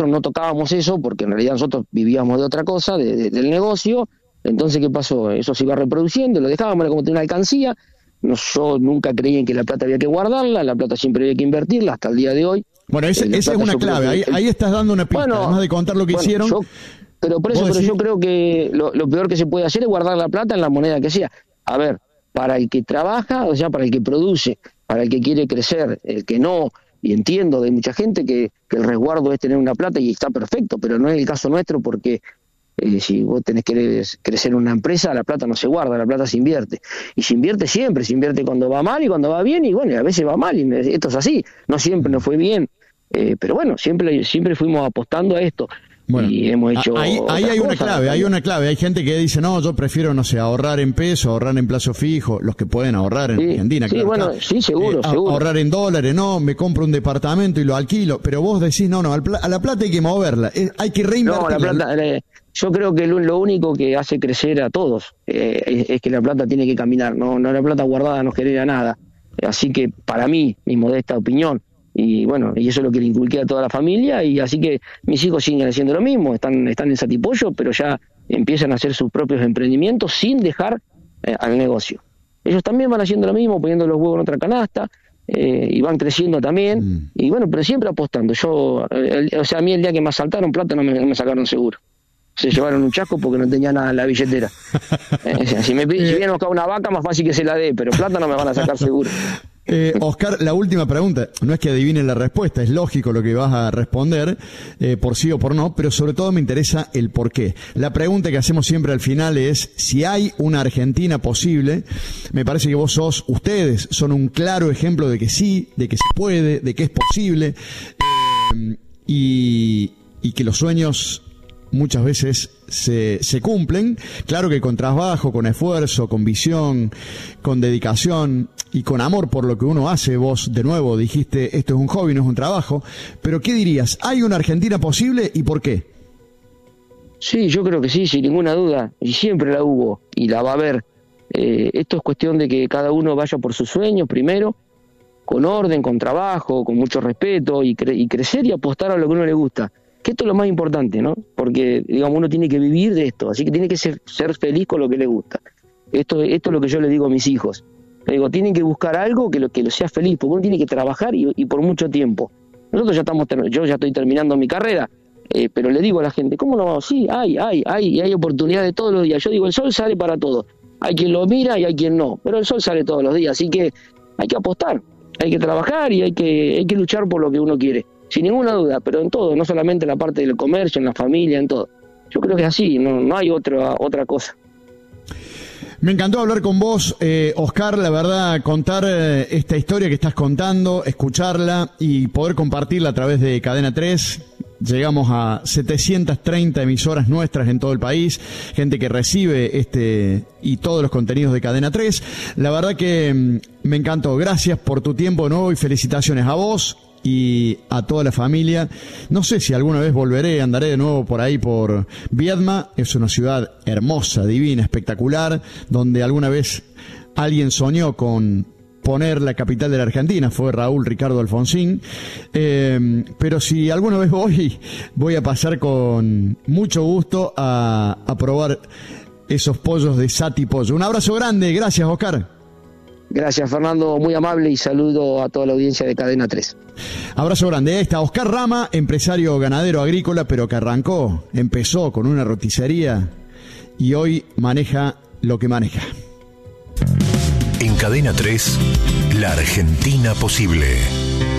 nosotros no tocábamos eso porque en realidad nosotros vivíamos de otra cosa, del negocio. Entonces, ¿qué pasó? Eso se iba reproduciendo, lo dejábamos, era como tener una alcancía. Yo nunca creí en que la plata había que guardarla, la plata siempre había que invertirla hasta el día de hoy. Bueno, esa es una clave, ahí estás dando una pista, bueno, además de contar lo que hicieron. Pero yo creo que lo peor que se puede hacer es guardar la plata en la moneda que sea. A ver, para el que trabaja, o sea, para el que produce, para el que quiere crecer, el que no, y entiendo de mucha gente que el resguardo es tener una plata y está perfecto, pero no es el caso nuestro porque si vos tenés que crecer una empresa, la plata no se guarda, la plata se invierte. Y se invierte siempre, se invierte cuando va mal y cuando va bien, y bueno, a veces va mal, y esto es así, no siempre nos fue bien, pero bueno, siempre fuimos apostando a esto. Bueno, y hemos hecho ahí hay una clave, hay gente que dice, no, yo prefiero, no sé, ahorrar en pesos, ahorrar en plazo fijo, los que pueden ahorrar en Argentina, claro. Sí, bueno, sí, seguro. Ahorrar en dólares, no, me compro un departamento y lo alquilo, pero vos decís, no, a la plata hay que moverla, hay que reinvertirla. No, la plata, yo creo que lo único que hace crecer a todos es que la plata tiene que caminar, no la plata guardada no genera nada. Así que para mí, mi modesta opinión, y bueno, y eso es lo que le inculqué a toda la familia, y así que mis hijos siguen haciendo lo mismo, están en Satipollo, pero ya empiezan a hacer sus propios emprendimientos sin dejar al negocio. Ellos también van haciendo lo mismo, poniendo los huevos en otra canasta, y van creciendo también, y bueno, pero siempre apostando. A mí el día que me asaltaron plata no me sacaron seguro. Se llevaron un chasco porque no tenía nada en la billetera. Si vienen a buscar una vaca, más fácil que se la dé, pero plata no me van a sacar seguro. Oscar, la última pregunta, no es que adivinen la respuesta, es lógico lo que vas a responder, por sí o por no, pero sobre todo me interesa el por qué. La pregunta que hacemos siempre al final es, si hay una Argentina posible, me parece que ustedes son un claro ejemplo de que sí, de que se puede, de que es posible, y que los sueños muchas veces se cumplen, claro que con trabajo, con esfuerzo, con visión, con dedicación y con amor por lo que uno hace. Vos de nuevo dijiste, esto es un hobby, no es un trabajo, pero ¿qué dirías? ¿Hay una Argentina posible y por qué? Sí, yo creo que sí, sin ninguna duda, y siempre la hubo y la va a haber. Esto es cuestión de que cada uno vaya por sus sueños primero, con orden, con trabajo, con mucho respeto, y crecer y apostar a lo que uno le gusta. Que esto es lo más importante, ¿no? Porque, digamos, uno tiene que vivir de esto, así que tiene que ser feliz con lo que le gusta. Esto es lo que yo le digo a mis hijos. Le digo, tienen que buscar algo que lo sea feliz, porque uno tiene que trabajar y por mucho tiempo. Nosotros yo ya estoy terminando mi carrera, pero le digo a la gente, ¿cómo no? Sí, hay oportunidades todos los días. Yo digo, el sol sale para todos. Hay quien lo mira y hay quien no, pero el sol sale todos los días, así que hay que apostar, hay que trabajar y hay que luchar por lo que uno quiere. Sin ninguna duda, pero en todo, no solamente en la parte del comercio, en la familia, en todo. Yo creo que es así, no hay otra cosa. Me encantó hablar con vos, Oscar, la verdad, contar esta historia que estás contando, escucharla y poder compartirla a través de Cadena 3. Llegamos a 730 emisoras nuestras en todo el país, gente que recibe y todos los contenidos de Cadena 3. La verdad que me encantó. Gracias por tu tiempo de nuevo y felicitaciones a vos y a toda la familia. No sé si alguna vez andaré de nuevo por ahí por Viedma. Es una ciudad hermosa, divina, espectacular, donde alguna vez alguien soñó con poner la capital de la Argentina, fue Raúl Ricardo Alfonsín, pero si alguna vez voy a pasar con mucho gusto a probar esos pollos de Satipollo. Un abrazo grande, gracias, Oscar. Gracias, Fernando, muy amable, y saludo a toda la audiencia de Cadena 3. Abrazo grande. Ahí está Oscar Rama, empresario ganadero agrícola, pero que empezó con una roticería y hoy maneja lo que maneja. En Cadena 3, la Argentina posible.